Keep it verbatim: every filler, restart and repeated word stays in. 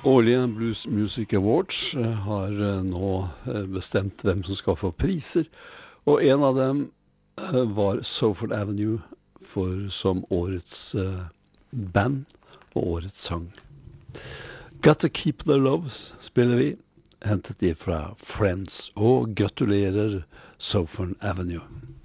Årlige Blues Music Awards eh, har eh, nå eh, bestemt hvem som skal få priser, og en av dem eh, var Salford Avenue for som årets eh, band og årets sang. Gotta Keep the Loves spiller vi, hentet de fra Friends, og gratulerer Salford Avenue.